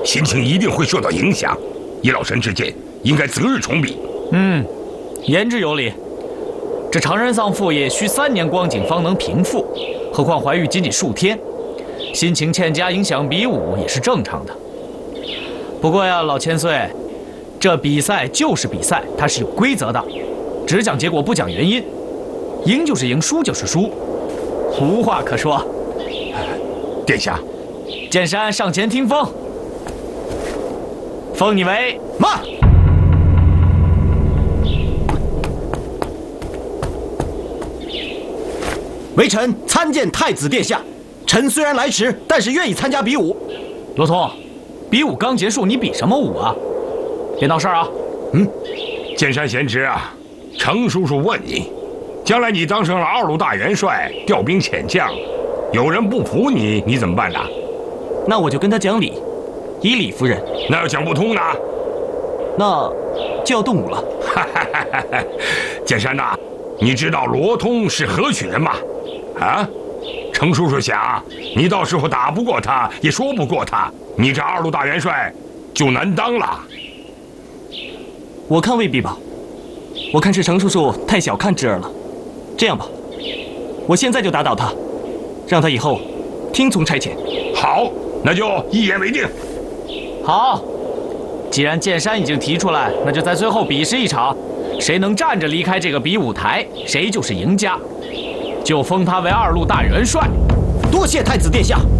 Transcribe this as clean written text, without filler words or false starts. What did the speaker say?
心情一定会受到影响。依老臣之见，应该择日重比。 言之有理。这常人丧父也需3年光景方能平复，何况怀孕仅仅数天，心情欠佳影响比武也是正常的。不过呀，老千岁，这比赛就是比赛，它是有规则的，只讲结果不讲原因，赢就是赢，输就是输，无话可说。 殿下， 剑山上前听风，封你为慢。微臣参见太子殿下。臣虽然来迟，但是愿意参加比武。 罗通，比武刚结束，你比什么武啊？别闹事儿啊！ 剑山贤侄啊，程叔叔问你，将来你当上了2路大元帅，调兵遣将，有人不服你，你怎么办呢？ 那我就跟他讲理，以理服人。 那要讲不通呢？ 那就要动武了。 剑山呐，你知道罗通是何许人吗？啊？程叔叔想，你到时候打不过他，也说不过他，你这2路大元帅就难当了。 我看未必吧，我看是程叔叔太小看智儿了。这样吧，我现在就打倒他，让他以后听从差遣。 好，那就一言为定。 好，既然剑山已经提出来，那就在最后比试一场，谁能站着离开这个比武台，谁就是赢家，就封他为2路大元帅。 多谢太子殿下。